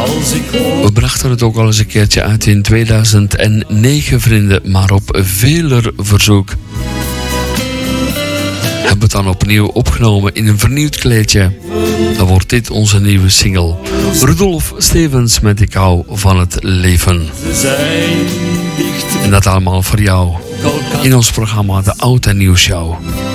We brachten het ook al eens een keertje uit in 2009, vrienden, maar op veler verzoek. Hebben we het dan opnieuw opgenomen in een vernieuwd kleedje. Dan wordt dit onze nieuwe single. Rudolf Stevens met Ik hou van het leven. En dat allemaal voor jou. In ons programma De Oud en Nieuw Show.